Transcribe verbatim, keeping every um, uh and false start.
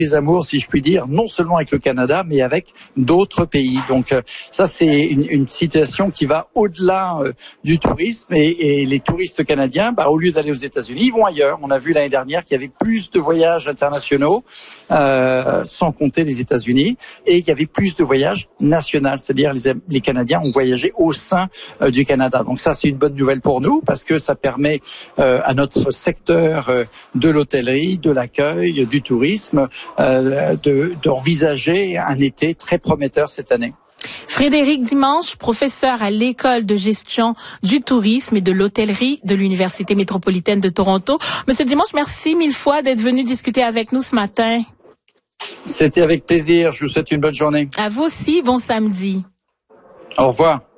des amours, si je puis dire, non seulement avec le Canada, mais avec d'autres pays. Donc euh, ça, c'est une, une situation qui va au-delà euh, du tourisme. Et, et les touristes canadiens, bah, au lieu d'aller aux États-Unis, ils vont ailleurs. On a vu l'année dernière qu'il y avait plus de voyages internationaux, euh, sans compter les États-Unis, et qu'il y avait plus de voyages nationaux, c'est-à-dire les, les Canadiens ont voyagé au sein euh, du Canada. Donc ça, c'est une bonne nouvelle pour nous, parce que ça permet euh, à notre secteur euh, de l'hôtellerie, de l'accueil, du tourisme, Euh, de d'envisager un été très prometteur cette année. Frédéric Dimanche, professeur à l'École de gestion du tourisme et de l'hôtellerie de l'Université métropolitaine de Toronto. Monsieur Dimanche, merci mille fois d'être venu discuter avec nous ce matin. C'était avec plaisir. Je vous souhaite une bonne journée. À vous aussi, bon samedi. Au revoir.